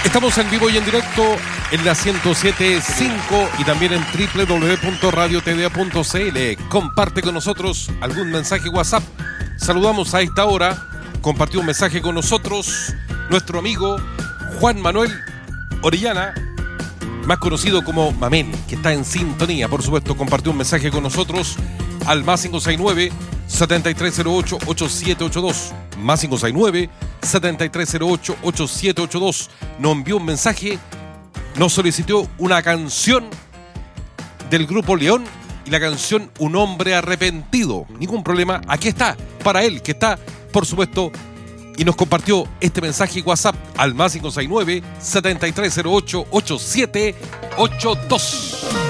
Estamos en vivo y en directo en la 107.5 y también en www.radiotda.cl. Comparte con nosotros algún mensaje WhatsApp. Saludamos a esta hora. Compartió un mensaje con nosotros nuestro amigo Juan Manuel Orellana, más conocido como Mamén, que está en sintonía. Por supuesto, compartió un mensaje con nosotros al más 569-7308-8782. Más 569-7308-8782. Nos envió un mensaje, nos solicitó una canción del Grupo León y la canción Un Hombre Arrepentido. Ningún problema, aquí está, para él, que está, por supuesto, y nos compartió este mensaje WhatsApp al más 569-7308-8782.